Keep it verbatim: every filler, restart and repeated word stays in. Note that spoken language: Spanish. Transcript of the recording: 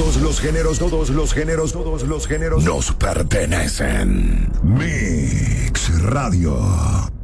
Todos los géneros, todos los géneros, todos los géneros nos pertenecen. Mix Radio.